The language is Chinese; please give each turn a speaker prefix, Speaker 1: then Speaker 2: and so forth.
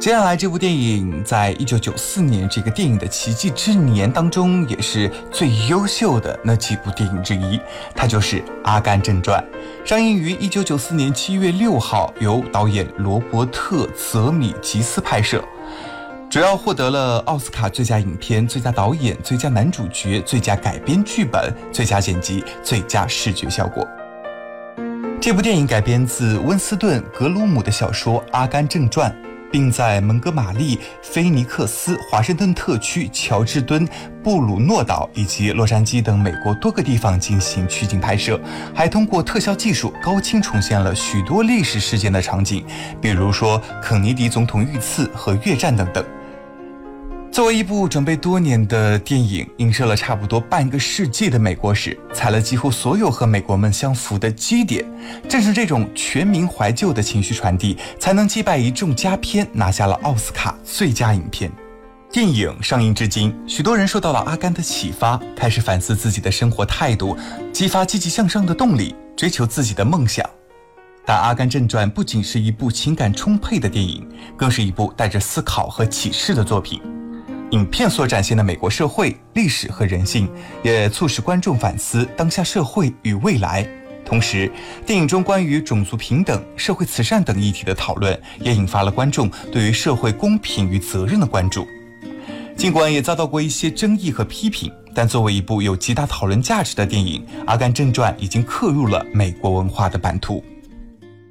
Speaker 1: 接下来这部电影在1994年这个电影的奇迹之年当中也是最优秀的那几部电影之一，它就是《阿甘正传》，上映于1994年7月6号，由导演罗伯特·泽米吉斯拍摄，主要获得了奥斯卡最佳影片、最佳导演、最佳男主角、最佳改编剧本、最佳剪辑、最佳视觉效果。这部电影改编自温斯顿·格鲁姆的小说《阿甘正传》，并在蒙哥马利、菲尼克斯、华盛顿特区、乔治敦、布鲁诺岛以及洛杉矶等美国多个地方进行取景拍摄，还通过特效技术高清重现了许多历史事件的场景，比如说肯尼迪总统遇刺和越战等等。作为一部准备多年的电影，映射了差不多半个世纪的美国史，踩了几乎所有和美国们相符的基点。正是这种全民怀旧的情绪传递，才能击败一众佳片，拿下了奥斯卡最佳影片。电影上映至今，许多人受到了阿甘的启发，开始反思自己的生活态度，激发积极向上的动力，追求自己的梦想。但《阿甘正传》不仅是一部情感充沛的电影，更是一部带着思考和启示的作品。影片所展现的美国社会、历史和人性，也促使观众反思当下社会与未来。同时，电影中关于种族平等、社会慈善等议题的讨论，也引发了观众对于社会公平与责任的关注。尽管也遭到过一些争议和批评，但作为一部有极大讨论价值的电影，《阿甘正传》已经刻入了美国文化的版图。